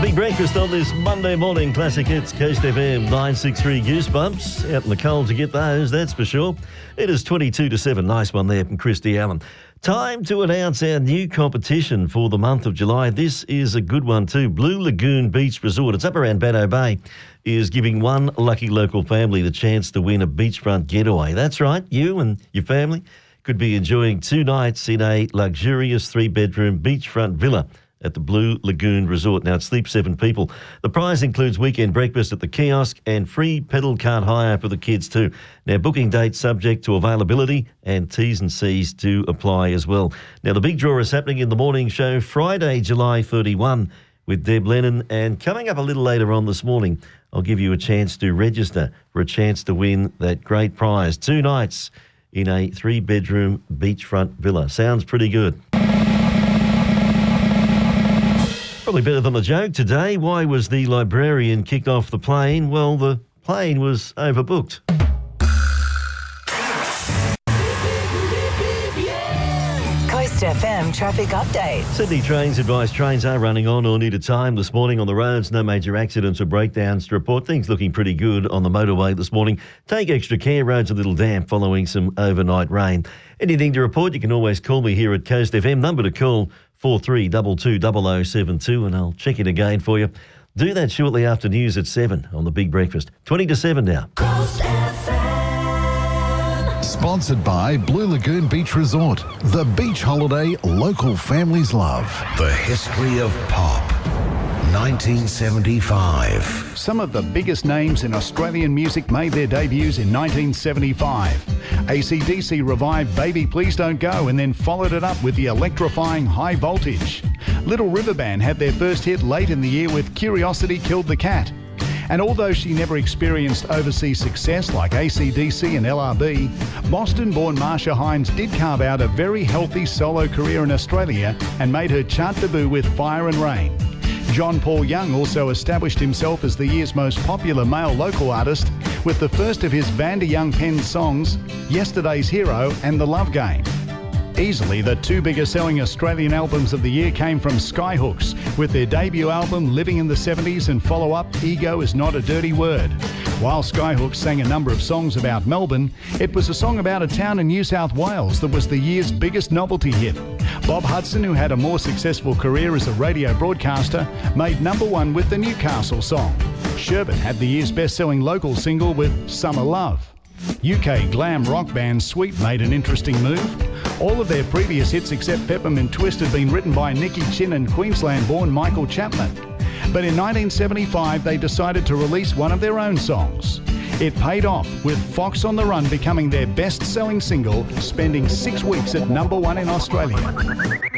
Big breakfast on this Monday morning. Classic Hits, Coast FM 963 Goosebumps. Out in the cold to get those, that's for sure. It is 22 to 7. Nice one there from Christy Allen. Time to announce our new competition for the month of July. This is a good one too. Blue Lagoon Beach Resort. It's up around Banno Bay. Is giving one lucky local family the chance to win a beachfront getaway. That's right. You and your family could be enjoying 2 nights in a luxurious 3-bedroom beachfront villa at the Blue Lagoon Resort. Now, it sleeps 7 people. The prize includes weekend breakfast at the kiosk and free pedal cart hire for the kids too. Now, booking dates subject to availability and T's and C's to apply as well. Now, the big draw is happening in the morning show Friday, July 31 with Deb Lennon. And coming up a little later on this morning, I'll give you a chance to register for a chance to win that great prize. 2 nights in a 3-bedroom beachfront villa. Sounds pretty good. Probably better than the joke today. Why was the librarian kicked off the plane? Well, the plane was overbooked. Coast FM traffic update. Sydney Trains advise trains are running on or near to time this morning on the roads. No major accidents or breakdowns to report. Things looking pretty good on the motorway this morning. Take extra care. Roads a little damp following some overnight rain. Anything to report, you can always call me here at Coast FM. Number to call 43220072, and I'll check it again for you. Do that shortly after news at 7 on the Big Breakfast. 20 to 7 now. Coast FM. Sponsored by Blue Lagoon Beach Resort, the beach holiday local families love. The history of pop. 1975. Some of the biggest names in Australian music made their debuts in 1975. AC/DC revived Baby Please Don't Go and then followed it up with the electrifying High Voltage. Little River Band had their first hit late in the year with Curiosity Killed the Cat. And although she never experienced overseas success like AC/DC and LRB, Boston-born Marsha Hines did carve out a very healthy solo career in Australia and made her chart debut with Fire and Rain. John Paul Young also established himself as the year's most popular male local artist with the first of his Vanda Young penned songs, Yesterday's Hero and The Love Game. Easily the 2 biggest selling Australian albums of the year came from Skyhooks with their debut album Living in the 70s and follow-up Ego Is Not a Dirty Word. While Skyhooks sang a number of songs about Melbourne, it was a song about a town in New South Wales that was the year's biggest novelty hit. Bob Hudson, who had a more successful career as a radio broadcaster, made #1 with the Newcastle song. Sherbet had the year's best-selling local single with Summer Love. UK glam rock band Sweet made an interesting move. All of their previous hits except Peppermint Twist had been written by Nicky Chin and Queensland-born Michael Chapman. But in 1975, they decided to release one of their own songs. It paid off, with Fox on the Run becoming their best-selling single, spending 6 weeks at #1 in Australia.